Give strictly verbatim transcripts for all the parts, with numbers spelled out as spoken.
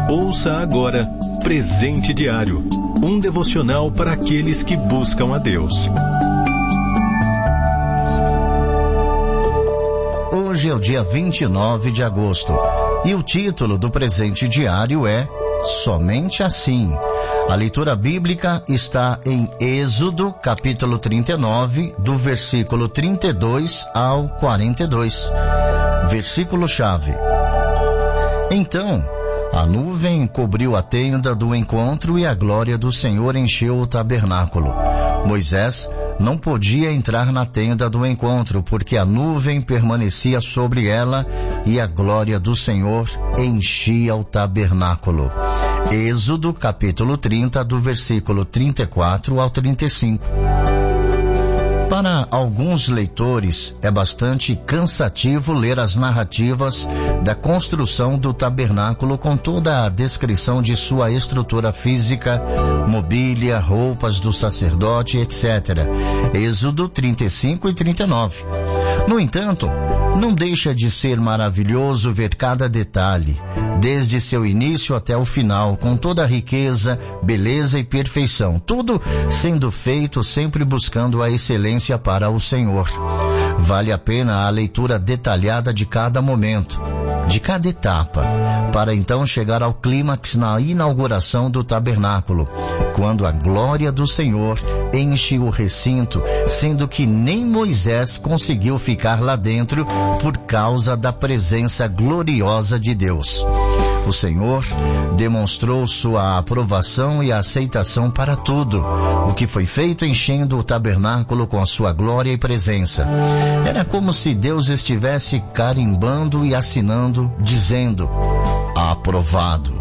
Ouça agora Presente Diário, um devocional para aqueles que buscam a Deus. Hoje é o dia vinte e nove de agosto e o título do Presente Diário é Somente Assim. A leitura bíblica está em Êxodo, capítulo trinta e nove, do versículo trinta e dois ao quarenta e dois. Versículo-chave. Então, a nuvem cobriu a tenda do encontro e a glória do Senhor encheu o tabernáculo. Moisés não podia entrar na tenda do encontro, porque a nuvem permanecia sobre ela e a glória do Senhor enchia o tabernáculo. Êxodo, capítulo trinta, do versículo trinta e quatro ao trinta e cinco. Para alguns leitores, é bastante cansativo ler as narrativas da construção do tabernáculo com toda a descrição de sua estrutura física, mobília, roupas do sacerdote, etcétera. Êxodo trinta e cinco e trinta e nove. No entanto, não deixa de ser maravilhoso ver cada detalhe, desde seu início até o final, com toda a riqueza, beleza e perfeição, tudo sendo feito sempre buscando a excelência para o Senhor. Vale a pena a leitura detalhada de cada momento, de cada etapa, para então chegar ao clímax na inauguração do tabernáculo, quando a glória do Senhor enche o recinto, sendo que nem Moisés conseguiu ficar lá dentro por causa da presença gloriosa de Deus. O Senhor demonstrou sua aprovação e aceitação para tudo o que foi feito, enchendo o tabernáculo com a sua glória e presença. Era como se Deus estivesse carimbando e assinando, dizendo: aprovado.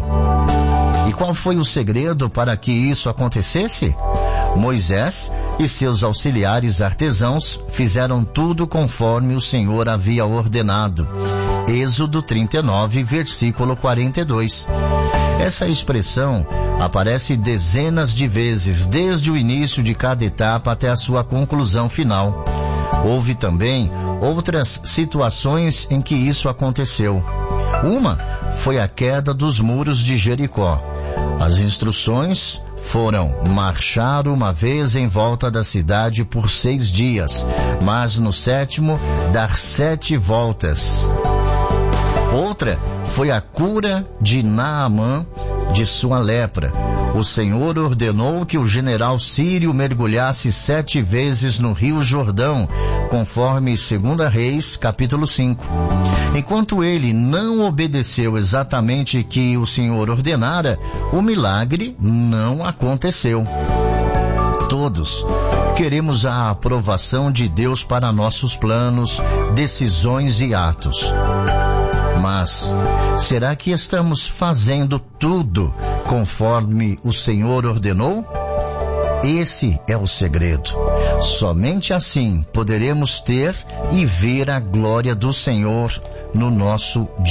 E qual foi o segredo para que isso acontecesse? Moisés e seus auxiliares artesãos fizeram tudo conforme o Senhor havia ordenado. Êxodo trinta e nove, versículo quarenta e dois. Essa expressão aparece dezenas de vezes, desde o início de cada etapa até a sua conclusão final. Houve também outras situações em que isso aconteceu. Uma foi a queda dos muros de Jericó. As instruções foram marchar uma vez em volta da cidade por seis dias, mas no sétimo dar sete voltas. Outra foi a cura de Naamã de sua lepra. O Senhor ordenou que o general sírio mergulhasse sete vezes no rio Jordão, conforme Segunda Reis, capítulo cinco. Enquanto ele não obedeceu exatamente o que o Senhor ordenara, o milagre não aconteceu. Todos queremos a aprovação de Deus para nossos planos, decisões e atos. Mas, será que estamos fazendo tudo conforme o Senhor ordenou? Esse é o segredo. Somente assim poderemos ter e ver a glória do Senhor no nosso dia.